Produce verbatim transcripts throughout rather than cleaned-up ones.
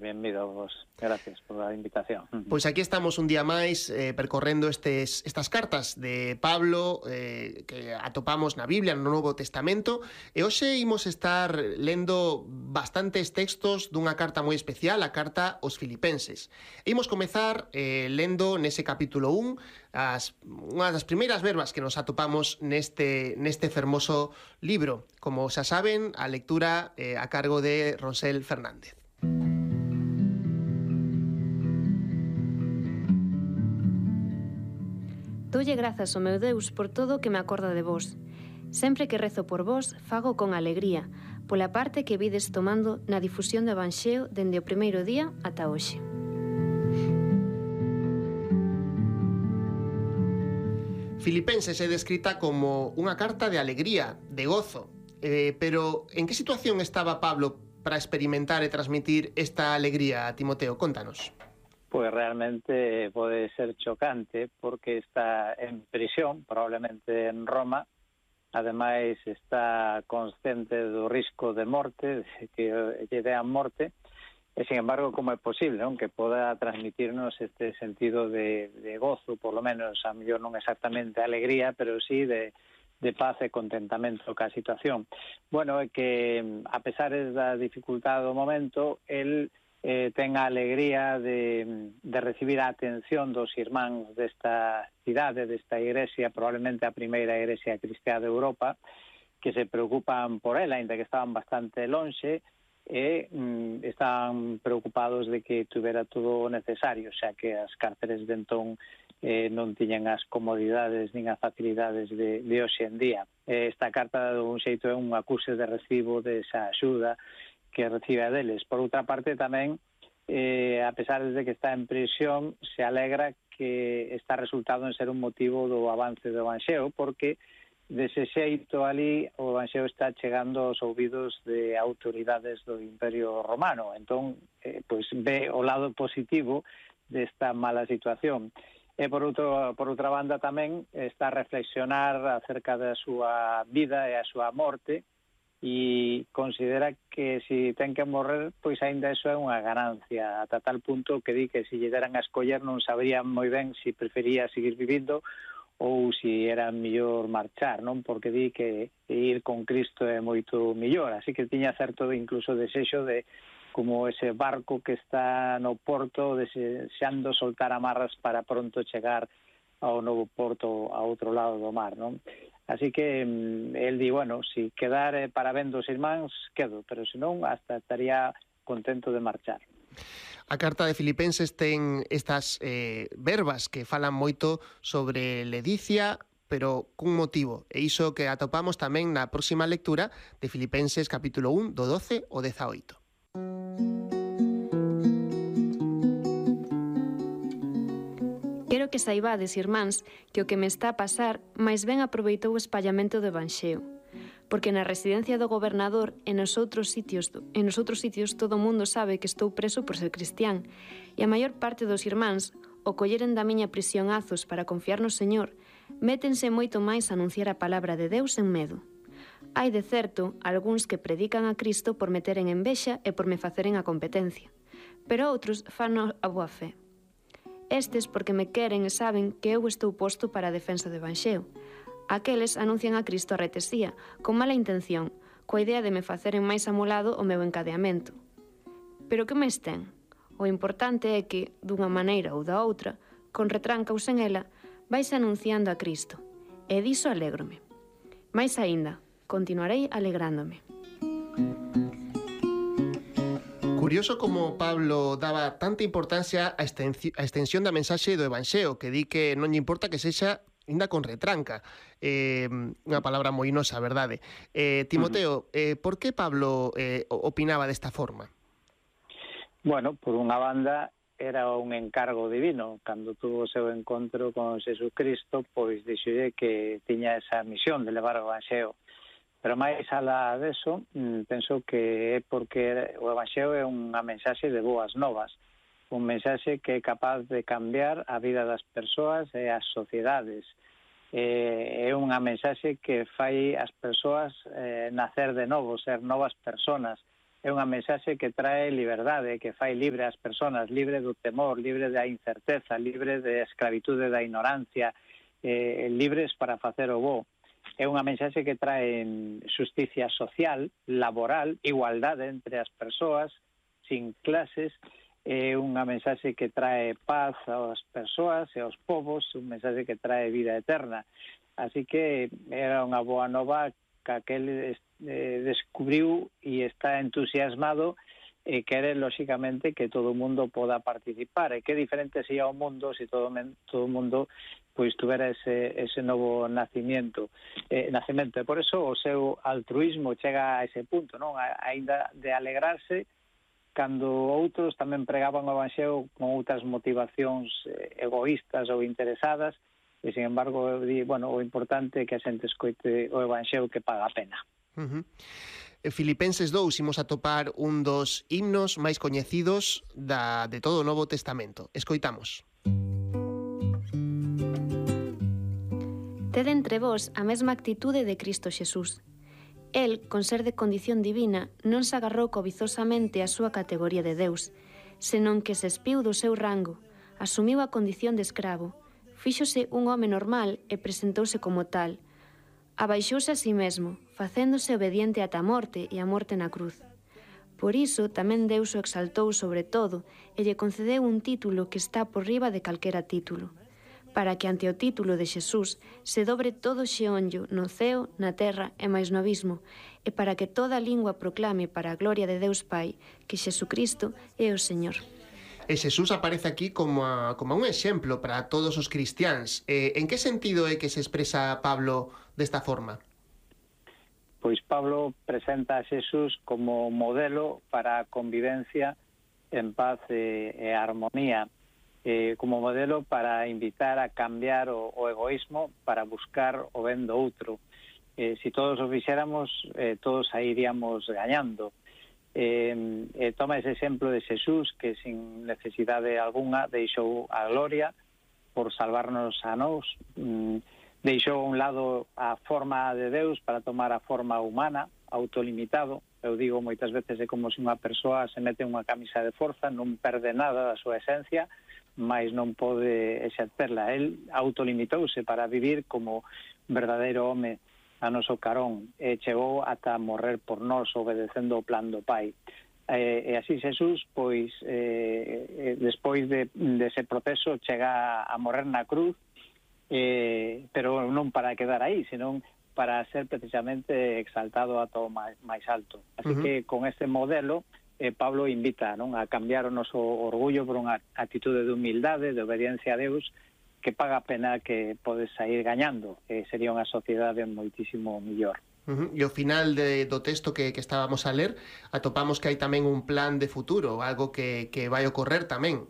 benvido vos. Gracias por a invitación. Pois aquí estamos un día máis eh, percorrendo estes, estas cartas de Pablo eh, que atopamos na Biblia, no Novo Testamento, e hoxe imos estar lendo bastantes textos dunha carta moi especial, a carta aos Filipenses. E imos comezar eh, lendo nese capítulo un as, unha das primeiras verbas que nos atopamos neste, neste fermoso libro. Como xa saben, a lectura eh, a cargo de Rosel Fernández. Doulle grazas ao meu Deus por todo o que me acorda de vos. Sempre que rezo por vos, fago con alegría, pola parte que vides tomando na difusión do Evanxeo dende o primeiro día ata hoxe. Filipenses é descrita como unha carta de alegría, de gozo. Eh, pero, en que situación estaba Pablo para experimentar e transmitir esta alegría a Timoteo? Contanos. Pues realmente pode ser chocante porque está en prisión, probablemente en Roma. Ademais está consciente do risco de morte, de que lle dean morte, e sin embargo como é posible, non? Que poda transmitirnos este sentido de, de gozo, por lo menos, a mellor non exactamente alegría, pero sí de, de paz e contentamento ca situación. Bueno, é que a pesar da dificultade do momento, el Eh, ten a alegría de, de recibir a atención dos irmáns desta cidade, desta igrexa, probablemente a primeira igrexa cristiá de Europa, que se preocupan por ela, ainda que estaban bastante lonxe, e mm, estaban preocupados de que tuvera todo o necesario, xa que as cárceres de entón eh, non tiñan as comodidades nin as facilidades de, de hoxe en día. Eh, esta carta, de un xeito, é un acuse de recibo desa axuda que recibe deles. Por outra parte, tamén, eh, a pesar de que está en prisión, se alegra que está resultado en ser un motivo do avance do Evanxeo, porque dese xeito ali o Evanxeo está chegando aos ouvidos de autoridades do Imperio Romano. Entón, eh, pois ve o lado positivo desta mala situación. E por, outro, por outra banda tamén está a reflexionar acerca da súa vida e a súa morte, e considera que se ten que morrer, pois aínda eso é unha ganancia, ata tal punto que di que se lle deran a escoller non sabría moi ben se prefería seguir vivindo ou se era mellor marchar, non? Porque di que ir con Cristo é moito mellor, así que tiña certo incluso desexo de, como ese barco que está no porto, desexando soltar amarras para pronto chegar ao novo porto a outro lado do mar, non? Así que mm, el di, bueno, si quedar eh, para ben dos irmáns, quedo, pero senón hasta estaría contento de marchar. A carta de Filipenses ten estas eh, verbas que falan moito sobre ledicia, pero cun motivo, e iso que atopamos tamén na próxima lectura de Filipenses capítulo un, do doce ao dezaoito. Quero que saibades, irmáns, que o que me está a pasar máis ben aproveitou o espallamento do Evanxeo, porque na residencia do gobernador e nos outros sitios, en nos outros sitios todo o mundo sabe que estou preso por ser cristián, e a maior parte dos irmáns, o colleren da miña prisión azos para confiar no Señor, métense moito máis a anunciar a palabra de Deus en medo. Hai de certo algúns que predican a Cristo por meter en envexa e por me faceren a competencia, pero outros fano a boa fe. Estes porque me queren e saben que eu estou posto para a defensa do Evanxeo. Aqueles anuncian a Cristo a retesía, con mala intención, coa idea de me faceren máis amolado o meu encadeamento. Pero que máis ten? O importante é que, dunha maneira ou da outra, con retranca ou sen ela, vais anunciando a Cristo. E diso alégrome. Mais aínda, continuarei alegrándome. Curioso como Pablo daba tanta importancia á extensión da mensaxe do Evanxeo, que di que non lle importa que sexa ainda con retranca. Eh, unha palabra moi nosa, verdade? Eh, Timoteo, eh, por que Pablo eh, opinaba desta forma? Bueno, por unha banda, era un encargo divino. Cando tuvo o seu encontro con Jesucristo, pois dixolle que tiña esa misión de levar o Evanxeo. Pero máis alá deso, penso que é porque o Evanxeo é unha mensaxe de boas novas, un mensaxe que é capaz de cambiar a vida das persoas e as sociedades. É unha mensaxe que fai as persoas eh, nacer de novo, ser novas persoas, é unha mensaxe que trae liberdade, que fai libre as persoas, libre do temor, libre da incerteza, libre da esclavitude da ignorancia, eh, libres para facer o bo. É unha mensaxe que trae justicia social, laboral, igualdade entre as persoas, sin clases, é unha mensaxe que trae paz ás persoas e aos povos, un mensaxe que trae vida eterna. Así que era unha boa nova que aquel eh, descubriu e está entusiasmado e quere, lóxicamente, que todo o mundo poda participar. E que diferente sería o mundo se todo todo o mundo pois tuvera ese, ese novo nacimiento. Eh, nacimento. E por eso o seu altruismo chega a ese punto, non? A, ainda de alegrarse cando outros tamén pregaban o Evanxeo con outras motivacións eh, egoístas ou interesadas, e, sin embargo, di, bueno, o importante é que a xente escoite o Evanxeo que paga a pena. Uh-huh. Filipenses dous imos a topar un dos himnos máis coñecidos da, de todo o Novo Testamento. Escoitamos. Ted entre vós a mesma actitude de Cristo Xesús. El, con ser de condición divina, non se agarrou cobizosamente a súa categoría de Deus, senón que se espiu do seu rango, asumiu a condición de escravo, fíxose un home normal e presentouse como tal. Abaixouse a si mesmo, facéndose obediente ata a morte e a morte na cruz. Por iso tamén Deus o exaltou sobre todo e lle concedeu un título que está por riba de calquera título, para que ante o título de Xesús se dobre todo xeonllo no ceo, na terra e máis no abismo, e para que toda lingua proclame para a gloria de Deus Pai que Xesucristo é o Señor. E Xesús aparece aquí como, a, como un exemplo para todos os cristiáns. Eh, en que sentido é que se expresa Pablo desta forma? Pois Pablo presenta a Xesús como modelo para a convivencia en paz e, e armonía, eh, como modelo para invitar a cambiar o, o egoísmo para buscar o ben do outro. Eh, si todos o fixéramos, eh, todos iríamos gañando. Eh, eh, toma ese exemplo de Xesús que sin necesidade algunha deixou a gloria por salvarnos a nós, mm, deixou a un lado a forma de Deus para tomar a forma humana, autolimitado. Eu digo moitas veces é como se unha persoa se mete unha camisa de forza, non perde nada da súa esencia, mas non pode exercerla. El autolimitouse para vivir como verdadeiro home a noso carón, e chegou ata morrer por nós, obedecendo o plan do Pai. E, e así Xesús, pois, eh, despois de, de ese proceso, chega a morrer na cruz, eh, pero non para quedar aí, senón para ser precisamente exaltado a todo máis, máis alto. Así uh-huh. que con este modelo, eh, Pablo invita, non, a cambiar o noso orgullo por unha actitude de humildade, de obediencia a Deus, que paga a pena que podes sair gañando. Eh, sería unha sociedade moitísimo millor. Uh-huh. E ao final de, do texto que, que estábamos a ler, atopamos que hai tamén un plan de futuro, algo que, que vai ocorrer tamén.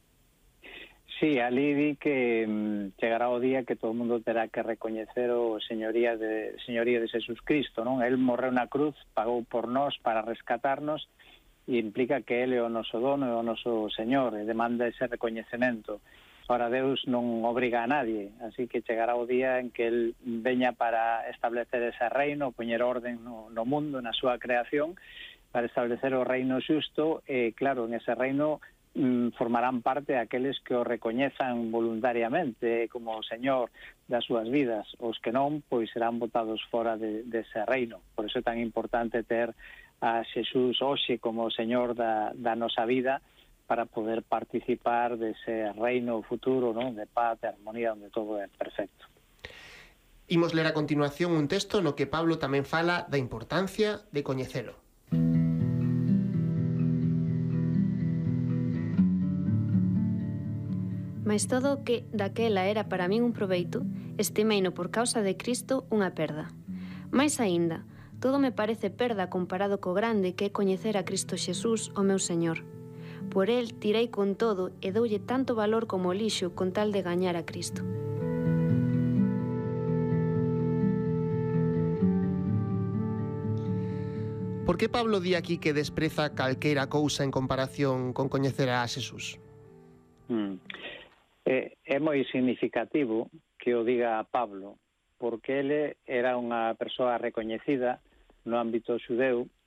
Sí, ali di que mm, chegará o día que todo o mundo terá que recoñecer o señoría de, señoría de Jesus Cristo, non? El morreu na cruz, pagou por nós para rescatarnos, e implica que ele é o noso dono e o noso señor, e demanda ese recoñecemento. Ahora Deus non obriga a nadie, así que chegará o día en que el veña para establecer ese reino, poñer orden no, no mundo, na súa creación, para establecer o reino xusto, e claro, en ese reino mm, formarán parte aqueles que o recoñezan voluntariamente como o Señor das súas vidas. Os que non, pois serán botados fora de, de ese reino. Por eso é tan importante ter a Xesús hoxe como o Señor da, da nosa vida, para poder participar dese reino futuro, ¿no?, de paz, de armonía, onde todo é perfecto. Imos ler a continuación un texto no que Pablo tamén fala da importancia de coñecelo. Mais todo o que daquela era para min un proveito, estimeino por causa de Cristo unha perda. Mais aínda, todo me parece perda comparado co grande que é coñecer a Cristo Xesús, o meu Señor. Por el tirei con todo e doulle tanto valor como lixo con tal de gañar a Cristo. Por que Pablo di aquí que despreza calquera cousa en comparación con coñecer a Xesús? Mm. É, é moi significativo que o diga Pablo, porque ele era unha persoa recoñecida no ámbito xudeu,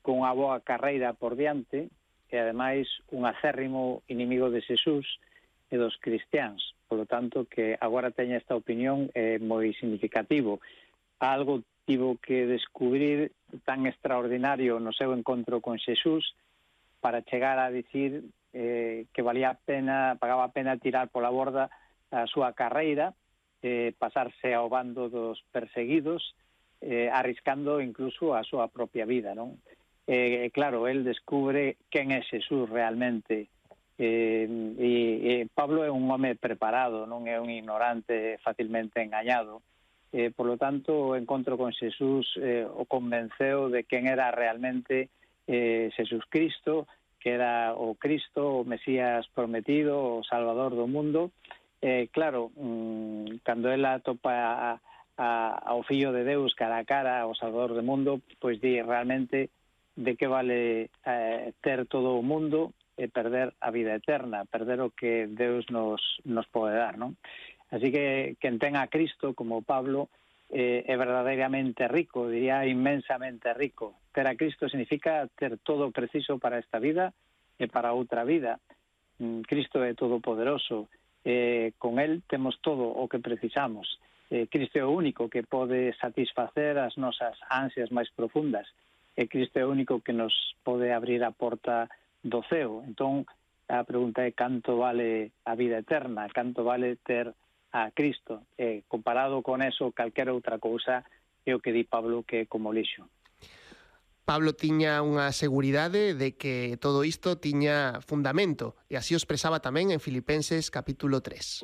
con unha boa carreira por diante e, ademais, un acérrimo inimigo de Xesús e dos cristiáns. Por lo tanto, que agora teña esta opinión é moi significativo. Algo tivo que descubrir tan extraordinario no seu encontro con Xesús para chegar a dicir eh, que valía a pena, pagaba a pena tirar pola borda a súa carreira, eh, pasarse ao bando dos perseguidos, eh, arriscando incluso a súa propia vida, non? Eh, claro, el descubre quen é Xesús realmente. Eh, e, e Pablo é un home preparado, non é un ignorante facilmente engañado. Eh, por lo tanto, o encontro con Xesús eh, o convenceu de quen era realmente eh, Xesús Cristo, que era o Cristo, o Mesías prometido, o Salvador do mundo. Eh, claro, mmm, cando el atopa a, a, ao Fillo de Deus cara a cara, ao Salvador do mundo, pois di realmente de que vale eh, ter todo o mundo e perder a vida eterna, perder o que Deus nos, nos pode dar, non? Así que quen ten a Cristo, como Pablo, eh, é verdadeiramente rico, diría inmensamente rico. Ter a Cristo significa ter todo o preciso para esta vida e para outra vida. Mm, Cristo é todopoderoso, eh, con Él temos todo o que precisamos. Eh, Cristo é o único que pode satisfacer as nosas ansias máis profundas. E Cristo é o único que nos pode abrir a porta do ceo. Entón, a pregunta é canto vale a vida eterna, canto vale ter a Cristo. E comparado con eso, calquera outra cousa é o que di Pablo que é como lixo. Pablo tiña unha seguridade de que todo isto tiña fundamento, e así o expresaba tamén en Filipenses capítulo tres.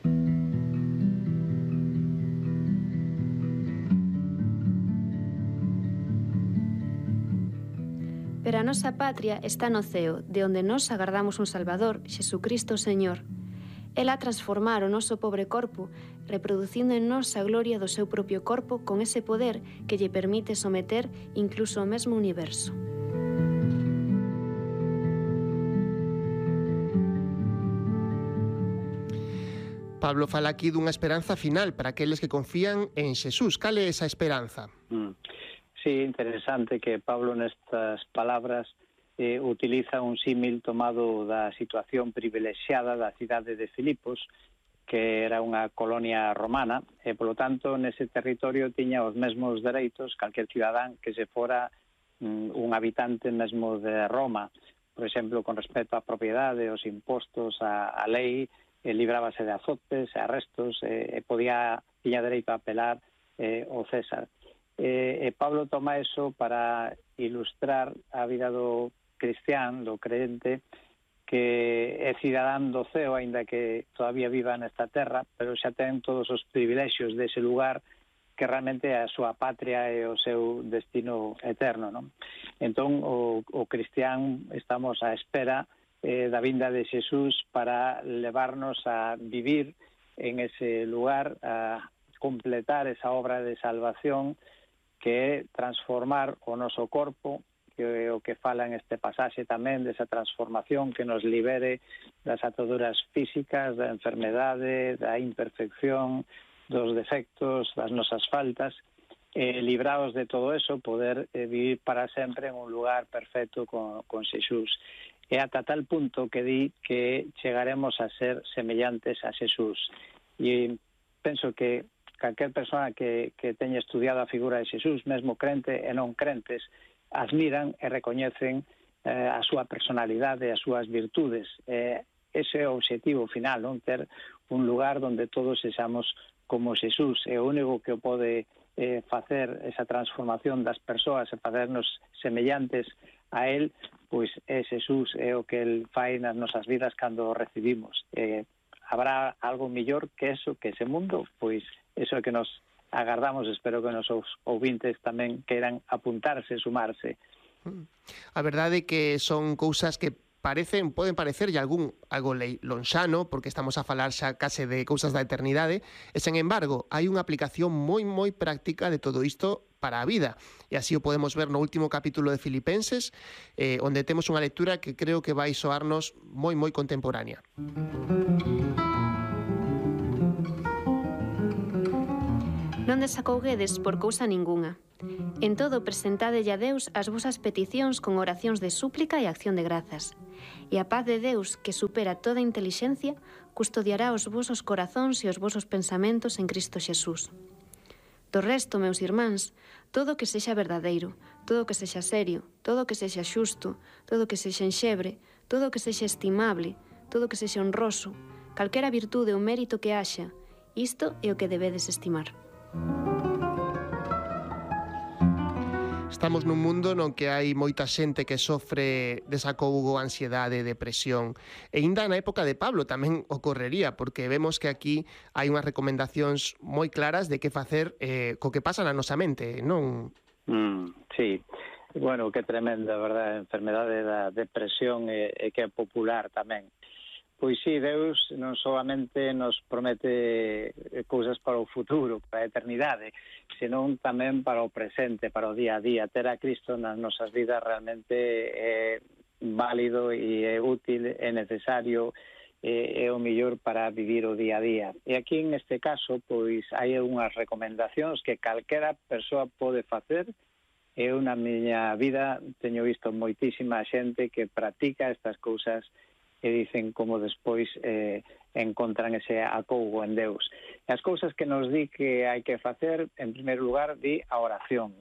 Pero a nosa patria está no ceo, de onde nos agardamos un Salvador, Xesucristo Señor. Ela transformar o noso pobre corpo, reproducindo en nós a gloria do seu propio corpo con ese poder que lle permite someter incluso o mesmo universo. Pablo fala aquí dunha esperanza final para aqueles que confían en Xesús. Cal é esa esperanza? Mm. Sí, interesante que Pablo nestas palabras eh, utiliza un símil tomado da situación privilexiada da cidade de Filipos, que era unha colonia romana, e, polo tanto, nese territorio tiña os mesmos dereitos calquer cidadán que se fora mm, un habitante mesmo de Roma. Por exemplo, con respecto á propiedade, os impostos, a, a lei, eh, librábase de azotes, arrestos, eh, e podía, tiña dereito a apelar eh, o César. Eh, e Pablo toma eso para ilustrar a vida do cristián, do crente, que é cidadán do ceo, aínda que todavía viva nesta terra, pero xa ten todos os privilexios dese lugar que realmente é a súa patria e o seu destino eterno, non? Entón, o, o cristián estamos á espera eh, da vinda de Xesús para levarnos a vivir en ese lugar, a completar esa obra de salvación que é transformar o noso corpo, que é o que fala en este pasaxe tamén, desa transformación que nos libere das ataduras físicas, da enfermedade, da imperfección, dos defectos, das nosas faltas, e librados de todo eso, poder eh, vivir para sempre en un lugar perfecto con, con Xesús. E ata tal punto que di que chegaremos a ser semellantes a Xesús. E penso que calquer persona que, que teña estudiado a figura de Xesús, mesmo crente e non crentes, admiran e recoñecen eh, a súa personalidade e as súas virtudes. Eh, ese é o objetivo final, non? Ter un lugar onde todos sexamos como Xesús. É o único que pode eh, facer esa transformación das persoas e facernos semellantes a Él, pois é Xesús, é o que Él fai nas nosas vidas cando o recibimos. Eh, habrá algo mellor que eso, que ese mundo? Pois eso é que nos agardamos, espero que nosos ouvintes tamén queiran apuntarse, sumarse. A verdade é que son cousas que parecen, poden parecerlle algún algo lonxano, porque estamos a falar xa case de cousas da eternidade, e, sen embargo, hai unha aplicación moi, moi práctica de todo isto para a vida. E así o podemos ver no último capítulo de Filipenses, eh, onde temos unha lectura que creo que vai soarnos moi, moi contemporánea. Non desacouguedes por cousa ningunha, En todo, presentadelle a Deus as vosas peticións con oracións de súplica e acción de grazas. E a paz de Deus, que supera toda inteligencia, custodiará os vosos corazóns e os vosos pensamentos en Cristo Xesús. Do resto, meus irmáns, todo que sexa verdadeiro, todo que sexa serio, todo que sexa xusto, todo que sexa enxebre, todo que sexa estimable, todo que sexa honroso, calquera virtude ou mérito que haxa, isto é o que debedes estimar. Estamos nun mundo non que hai moita xente que sofre desacougo, ansiedade, depresión. E ainda na época de Pablo tamén ocorrería, porque vemos que aquí hai unhas recomendacións moi claras de que facer eh, co que pasa na nosa mente, non? Mm, sí, bueno, que tremenda, verdad, a enfermedade da depresión e, e que é popular tamén. Pois sí, Deus non solamente nos promete cousas para o futuro, para a eternidade, senón tamén para o presente, para o día a día. Ter a Cristo nas nosas vidas realmente é válido e é útil, é necesario, é, é o mellor para vivir o día a día. E aquí, en este caso, pois hai unhas recomendacións que calquera persoa pode facer. Eu, na miña vida, teño visto moitísima xente que practica estas cousas e dicen como despois eh, encontran ese acougo en Deus. E as cousas que nos di que hai que facer, en primeiro lugar, di a oración.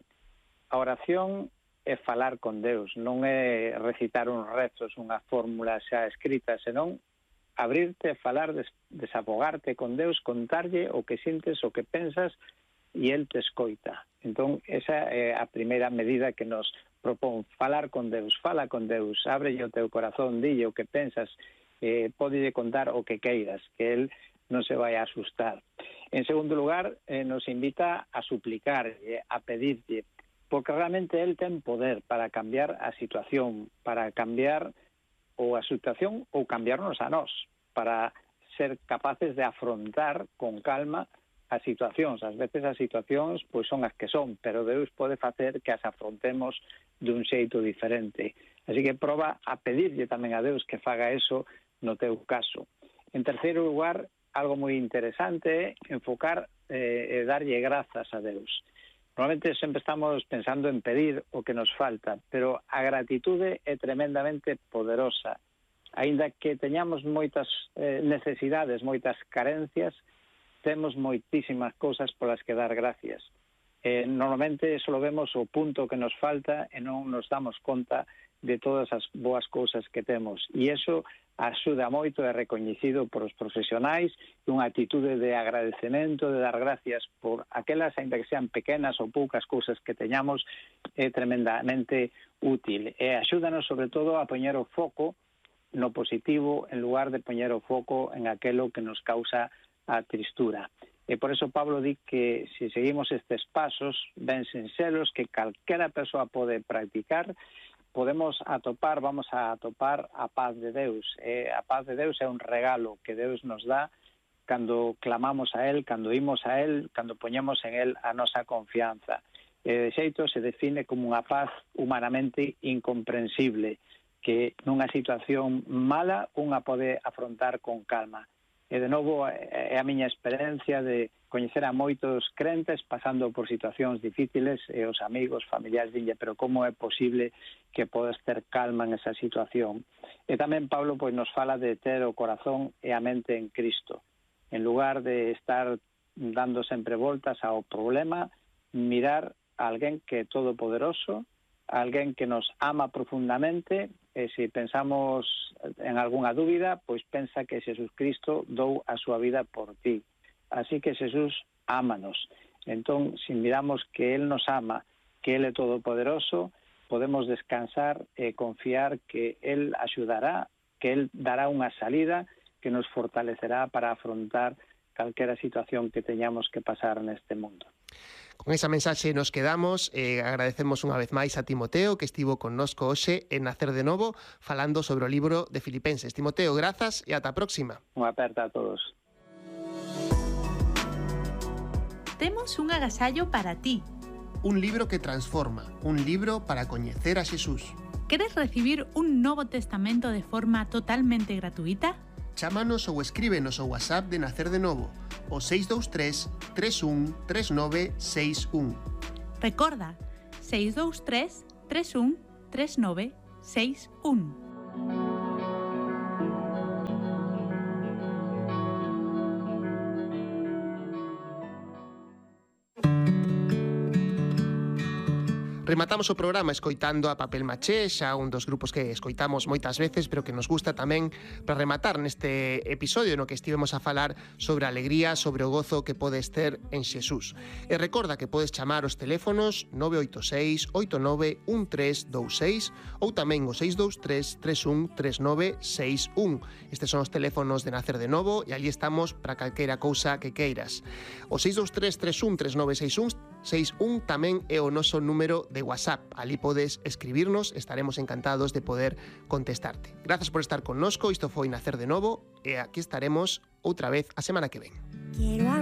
A oración é falar con Deus, non é recitar uns rezos, unha fórmula xa escrita, senón abrirte, falar, des desabogarte con Deus, contarlle o que sintes, o que pensas, e El te escoita. Entón, esa é a primeira medida que nos propón, falar con Deus, fala con Deus, ábrelle o teu corazón, dille o que pensas, eh, podelle contar o que queiras, que El non se vai a asustar. En segundo lugar, eh, nos invita a suplicar, eh, a pedirlle, porque realmente El ten poder para cambiar a situación, para cambiar ou a situación ou cambiarnos a nós, para ser capaces de afrontar con calma as situacións. Ás veces as situacións pois son as que son, pero Deus pode facer que as afrontemos dun xeito diferente. Así que proba a pedirlle tamén a Deus que faga eso no teu caso. En terceiro lugar, algo moi interesante é enfocar eh, e darlle grazas a Deus. Normalmente sempre estamos pensando en pedir o que nos falta, pero a gratitude é tremendamente poderosa. Aínda que teñamos moitas eh, necesidades, moitas carencias, temos moitísimas cousas polas que dar gracias. Eh, normalmente só vemos o punto que nos falta e non nos damos conta de todas as boas cousas que temos. E iso axuda moito, é recoñecido por os profesionais, unha actitude de agradecemento, de dar gracias por aquelas, ainda que sean pequenas ou poucas cousas que teñamos, é tremendamente útil. E axúdanos, sobre todo, a poñer o foco no positivo en lugar de poñer o foco en aquelo que nos causa a tristura. E por eso Pablo di que se seguimos estes pasos ben sinceros que calquera persoa pode practicar, podemos atopar, vamos a atopar a paz de Deus. E a paz de Deus é un regalo que Deus nos dá cando clamamos a Él, cando imos a Él, cando poñemos en Él a nosa confianza. E de xeito se define como unha paz humanamente incomprensible, que nunha situación mala unha pode afrontar con calma. E de novo é a miña experiencia de coñecer a moitos crentes pasando por situacións difíciles e os amigos, familiares dinlle, pero como é posible que podas ter calma en esa situación? E tamén Pablo pois nos fala de ter o corazón e a mente en Cristo. En lugar de estar dando sempre voltas ao problema, mirar a alguén que é todopoderoso, a alguén que nos ama profundamente, e se pensamos en algunha dúbida, pois pensa que Xesús Cristo dou a súa vida por ti. Así que Xesús ámanos. Entón, se miramos que Él nos ama, que Él é todopoderoso, podemos descansar e confiar que Él axudará, que Él dará unha salida que nos fortalecerá para afrontar calquera situación que teñamos que pasar neste mundo. Con esa mensaxe nos quedamos e eh, agradecemos unha vez máis a Timoteo que estivo connosco hoxe en Nacer de Novo falando sobre o libro de Filipenses. Timoteo, grazas e ata a próxima. Unha aperta a todos. Temos un agasallo para ti. Un libro que transforma, un libro para coñecer a Xesús. Queres recibir un Novo Testamento de forma totalmente gratuita? Chámanos ou escríbenos ao WhatsApp de Nacer de Novo, o seis dous tres, tres un, tres nove seis un. Recorda, seis dos tres, tres un, tres nove seis un. Rematamos o programa escoitando a Papel Maché, xa un dos grupos que escoitamos moitas veces, pero que nos gusta tamén para rematar neste episodio no que estivemos a falar sobre a alegría, sobre o gozo que podes ter en Xesús. E recorda que podes chamar os teléfonos nove oito seis, oito nove un tres dous seis ou tamén o seis dos tres, tres un, tres nove seis un. Estes son os teléfonos de Nacer de Novo e ali estamos para calquera cousa que queiras. O seis dos tres, tres un, tres nove seis un seis un tamén é o noso número de WhatsApp. Ali podes escribirnos, estaremos encantados de poder contestarte. Grazas por estar connosco, isto foi Nacer de Novo e aquí estaremos outra vez a semana que ven. Quiero